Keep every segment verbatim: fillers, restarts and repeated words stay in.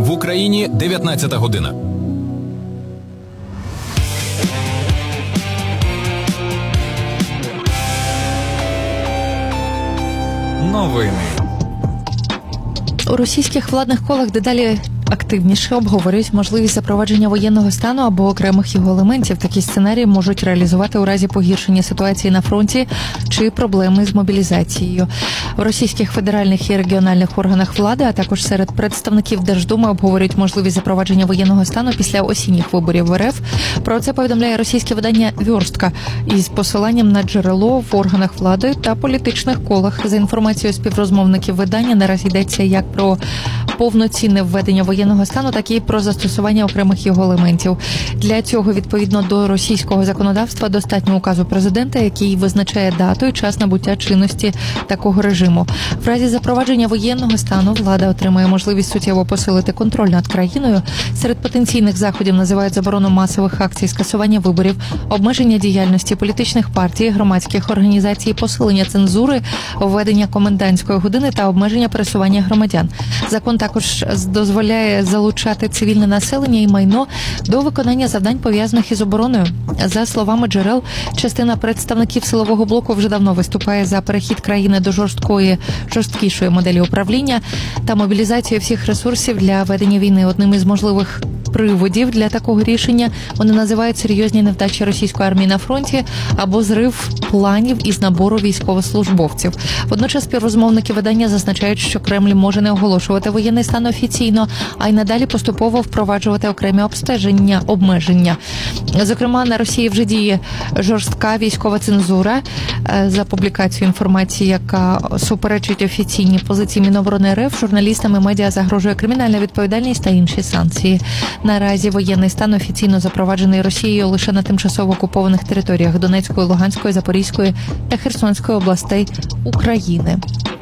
В Україні дев'ятнадцята година. Новини. У російських владних колах дедалі активніше обговорюють можливість запровадження воєнного стану або окремих його елементів. Такі сценарії можуть реалізувати у разі погіршення ситуації на фронті чи проблеми з мобілізацією. В російських федеральних і регіональних органах влади, а також серед представників Держдуми обговорюють можливість запровадження воєнного стану після осінніх виборів в РФ. Про це повідомляє російське видання «Вёрстка» із посиланням на джерело в органах влади та політичних колах. За інформацією співрозмовників видання, наразі йдеться як про повноцінне введення воєнного стану, так і про застосування окремих його елементів. Для цього, відповідно до російського законодавства, достатньо указу президента, який визначає дату і час набуття чинності такого режиму. В разі запровадження воєнного стану влада отримає можливість суттєво посилити контроль над країною. Серед потенційних заходів називають заборону масових акцій, скасування виборів, обмеження діяльності політичних партій, громадських організацій, посилення цензури, введення комендантської години та обмеження пересування громадян. Закон також дозволяє залучати цивільне населення і майно до виконання завдань, пов'язаних із обороною. За словами джерел, частина представників силового блоку вже давно виступає за перехід країни до жорсткої, жорсткішої моделі управління та мобілізацію всіх ресурсів для ведення війни. Одним із можливих приводів для такого рішення вони називають серйозні невдачі російської армії на фронті або зрив планів із набору військовослужбовців. Водночас співрозмовники видання зазначають, що Кремль може не оголошувати воєнний стан офіційно, а й надалі поступово впроваджувати окремі обстеження, обмеження. Зокрема, на Росії вже діє жорстка військова цензура за публікацію інформації, яка суперечить офіційній позиції Міноборони РФ. Журналістам і медіа загрожує кримінальна відповідальність та інші санкції. Наразі воєнний стан офіційно запроваджений Росією лише на тимчасово окупованих територіях Донецької, Луганської, Запорізької та Херсонської областей України.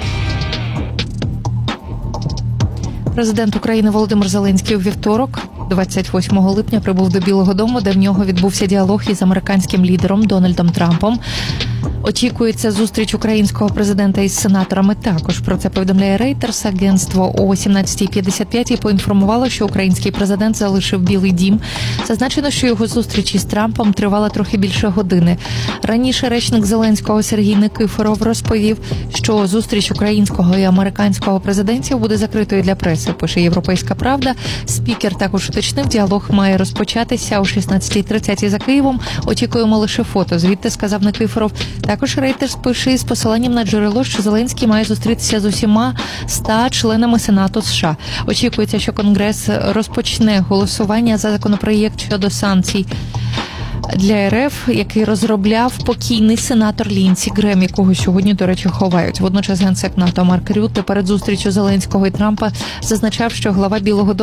Президент України Володимир Зеленський у вівторок, двадцять восьмого липня, прибув до Білого дому, де в нього відбувся діалог із американським лідером Дональдом Трампом. Очікується зустріч українського президента із сенаторами також. Про це повідомляє Reuters. Агентство о сімнадцятій п'ятдесят п'ять поінформувало, що український президент залишив Білий дім. Зазначено, що його зустріч із Трампом тривала трохи більше години. Раніше речник Зеленського Сергій Никифоров розповів, що зустріч українського і американського президентів буде закритою для преси, пише «Європейська правда». Спікер також уточнив, діалог має розпочатися о шістнадцятій тридцять за Києвом. Очікуємо лише фото, звідти, сказав Никифоров. Також Reuters пише із посиланням на джерело, що Зеленський має зустрітися з усіма ста членами Сенату США. Очікується, що Конгрес розпочне голосування за законопроєкт щодо санкцій для РФ, який розробляв покійний сенатор Лінсі Грем, якого сьогодні, до речі, ховають. Водночас генсек НАТО Марк Рютте перед зустрічю Зеленського і Трампа зазначав, що глава Білого дому